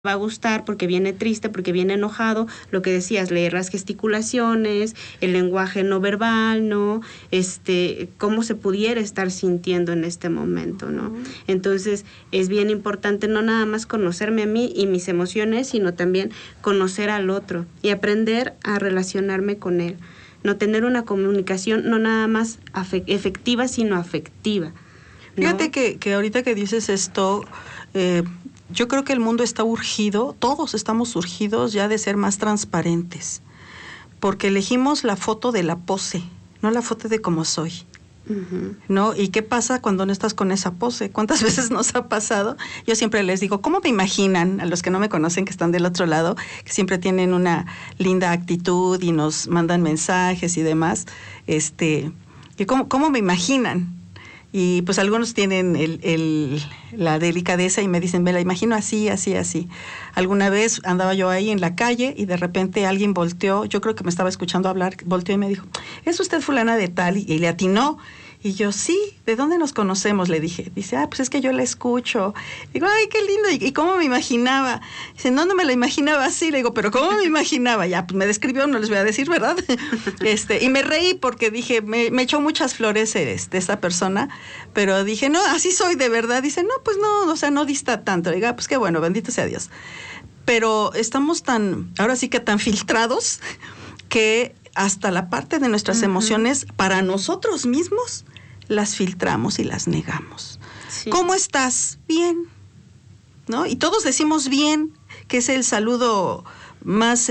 va a gustar porque viene triste, porque viene enojado, lo que decías, leer las gesticulaciones, el lenguaje no verbal, ¿no? Cómo se pudiera estar sintiendo en este momento, ¿no? Entonces, es bien importante no nada más conocerme a mí y mis emociones, sino también conocer al otro y aprender a relacionarme con él. No tener una comunicación no nada más efectiva, sino afectiva, ¿no? Fíjate que ahorita que dices esto, yo creo que el mundo está urgido, todos estamos urgidos ya de ser más transparentes, porque elegimos la foto de la pose, no la foto de cómo soy. Uh-huh. ¿No? ¿Y qué pasa cuando no estás con esa pose? ¿Cuántas veces nos ha pasado? Yo siempre les digo, ¿cómo me imaginan? A los que no me conocen, que están del otro lado, que siempre tienen una linda actitud y nos mandan mensajes y demás, ¿cómo me imaginan? Y pues algunos tienen la delicadeza y me dicen, me la imagino así, así, así. Alguna vez andaba yo ahí en la calle y de repente alguien volteó, yo creo que me estaba escuchando hablar, volteó y me dijo, ¿es usted fulana de tal? Y le atinó. Y yo, sí, ¿de dónde nos conocemos? Le dije. Dice, pues es que yo la escucho. Digo, ay, qué lindo. ¿Y cómo me imaginaba? Dice, no me la imaginaba así. Le digo, ¿pero cómo me imaginaba? Ya, pues me describió, no les voy a decir, ¿verdad? Y me reí porque dije, me echó muchas flores de esta persona, pero dije, no, así soy de verdad. Dice, no, pues no, o sea, no dista tanto. Diga, pues qué bueno, bendito sea Dios. Pero estamos ahora sí que tan filtrados que hasta la parte de nuestras emociones, para nosotros mismos, las filtramos y las negamos. Sí. ¿Cómo estás? Bien, ¿no? Y todos decimos bien, que es el saludo más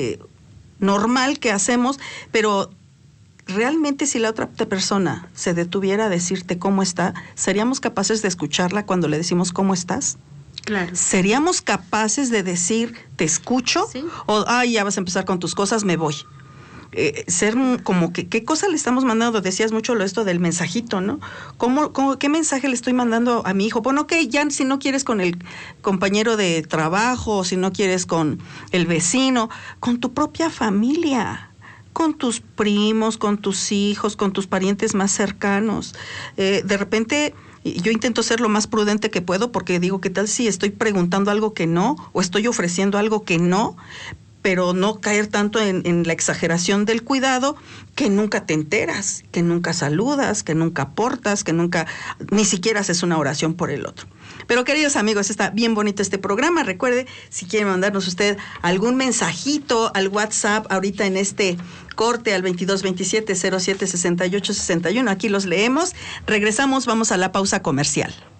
normal que hacemos, pero realmente si la otra persona se detuviera a decirte cómo está, ¿seríamos capaces de escucharla cuando le decimos cómo estás? Claro. ¿Seríamos capaces de decir te escucho? ¿Sí? O ya vas a empezar con tus cosas, me voy. Ser como que qué cosa le estamos mandando. Decías mucho esto del mensajito, ¿no? ¿Qué mensaje le estoy mandando a mi hijo? Bueno, ok, ya si no quieres con el compañero de trabajo, si no quieres con el vecino, con tu propia familia, con tus primos, con tus hijos, con tus parientes más cercanos. De repente yo intento ser lo más prudente que puedo, porque digo, ¿qué tal si estoy preguntando algo que no, o estoy ofreciendo algo que no? Pero no caer tanto en la exageración del cuidado, que nunca te enteras, que nunca saludas, que nunca aportas, que nunca, ni siquiera haces una oración por el otro. Pero queridos amigos, está bien bonito este programa. Recuerde, si quiere mandarnos usted algún mensajito al WhatsApp, ahorita en este corte al 2227-076861, aquí los leemos. Regresamos, vamos a la pausa comercial.